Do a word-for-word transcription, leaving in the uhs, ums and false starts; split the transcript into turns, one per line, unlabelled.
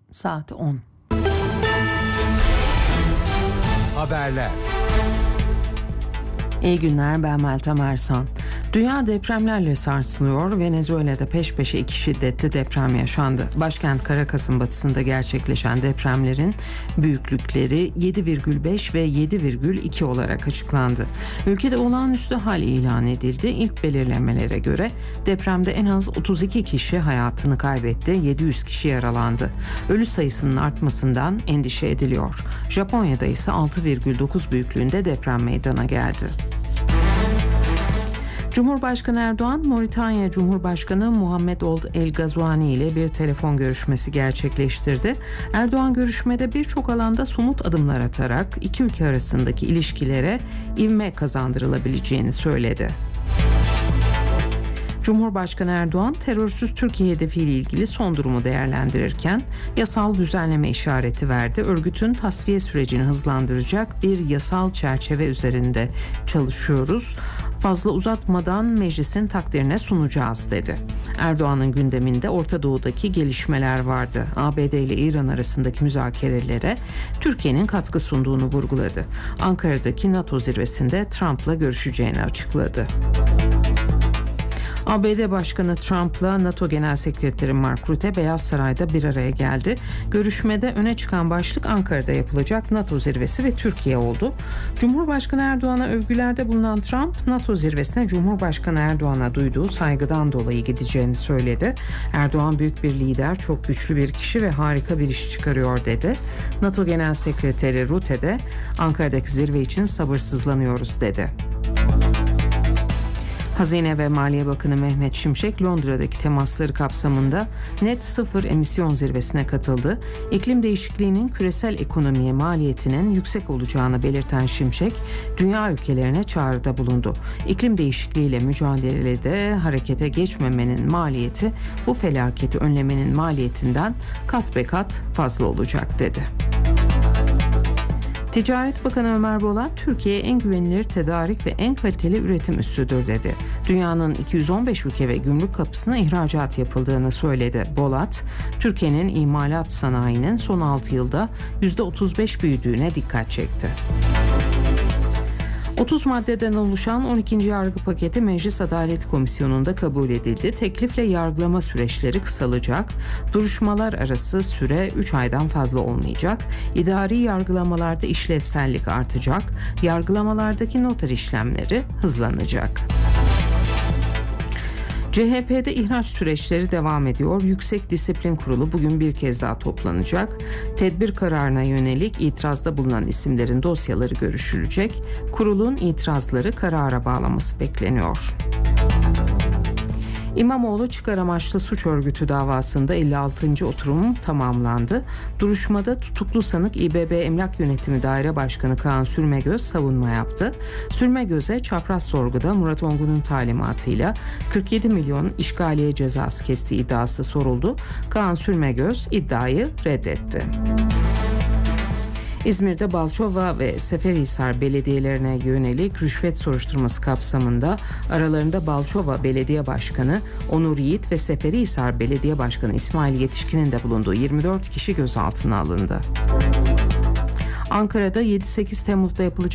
Saat on.
Haberler.
İyi günler, ben Meltem Ersan. Dünya depremlerle sarsılıyor. Venezuela'da peş peşe iki şiddetli deprem yaşandı. Başkent Caracas'ın batısında gerçekleşen depremlerin büyüklükleri yedi virgül beş ve yedi virgül iki olarak açıklandı. Ülkede olağanüstü hal ilan edildi. İlk belirlemelere göre depremde en az otuz iki kişi hayatını kaybetti, yedi yüz kişi yaralandı. Ölü sayısının artmasından endişe ediliyor. Japonya'da ise altı virgül dokuz büyüklüğünde deprem meydana geldi. Cumhurbaşkanı Erdoğan, Moritanya Cumhurbaşkanı Muhammed Ould El Ghazouani ile bir telefon görüşmesi gerçekleştirdi. Erdoğan görüşmede birçok alanda somut adımlar atarak iki ülke arasındaki ilişkilere ivme kazandırılabileceğini söyledi. Cumhurbaşkanı Erdoğan, terörsüz Türkiye hedefiyle ilgili son durumu değerlendirirken yasal düzenleme işareti verdi. Örgütün tasfiye sürecini hızlandıracak bir yasal çerçeve üzerinde çalışıyoruz. Fazla uzatmadan meclisin takdirine sunacağız dedi. Erdoğan'ın gündeminde Orta Doğu'daki gelişmeler vardı. A B D ile İran arasındaki müzakerelere Türkiye'nin katkı sunduğunu vurguladı. Ankara'daki NATO zirvesinde Trump'la görüşeceğini açıkladı. A B D Başkanı Trump'la NATO Genel Sekreteri Mark Rutte Beyaz Saray'da bir araya geldi. Görüşmede öne çıkan başlık Ankara'da yapılacak NATO zirvesi ve Türkiye oldu. Cumhurbaşkanı Erdoğan'a övgülerde bulunan Trump, NATO zirvesine Cumhurbaşkanı Erdoğan'a duyduğu saygıdan dolayı gideceğini söyledi. Erdoğan büyük bir lider, çok güçlü bir kişi ve harika bir iş çıkarıyor dedi. NATO Genel Sekreteri Rutte de Ankara'daki zirve için sabırsızlanıyoruz dedi. Hazine ve Maliye Bakanı Mehmet Şimşek, Londra'daki temasları kapsamında net sıfır emisyon zirvesine katıldı. İklim değişikliğinin küresel ekonomiye maliyetinin yüksek olacağını belirten Şimşek, dünya ülkelerine çağrıda bulundu. İklim değişikliğiyle mücadelede harekete geçmemenin maliyeti, bu felaketi önlemenin maliyetinden kat be kat fazla olacak dedi. Ticaret Bakanı Ömer Bolat, Türkiye en güvenilir tedarik ve en kaliteli üretim üssüdür dedi. Dünyanın iki yüz on beş ülke ve gümrük kapısına ihracat yapıldığını söyledi. Bolat, Türkiye'nin imalat sanayinin son altı yılda yüzde otuz beş büyüdüğüne dikkat çekti. otuz maddeden oluşan on ikinci yargı paketi Meclis Adalet Komisyonu'nda kabul edildi. Teklifle yargılama süreçleri kısalacak. Duruşmalar arası süre üç aydan fazla olmayacak. İdari yargılamalarda işlevsellik artacak. Yargılamalardaki noter işlemleri hızlanacak. C H P'de ihraç süreçleri devam ediyor. Yüksek Disiplin Kurulu bugün bir kez daha toplanacak. Tedbir kararına yönelik itirazda bulunan isimlerin dosyaları görüşülecek. Kurulun itirazları karara bağlaması bekleniyor. İmamoğlu çıkar amaçlı suç örgütü davasında elli altıncı oturum tamamlandı. Duruşmada tutuklu sanık İ B B Emlak Yönetimi Daire Başkanı Kaan Sürmegöz savunma yaptı. Sürmegöz'e çapraz sorguda Murat Ongun'un talimatıyla kırk yedi milyon işgaliye cezası kestiği iddiası soruldu. Kaan Sürmegöz iddiayı reddetti. İzmir'de Balçova ve Seferihisar belediyelerine yönelik rüşvet soruşturması kapsamında aralarında Balçova Belediye Başkanı Onur Yiğit ve Seferihisar Belediye Başkanı İsmail Yetişkin'in de bulunduğu yirmi dört kişi gözaltına alındı. Ankara'da yedi sekiz Temmuz'da yapılacak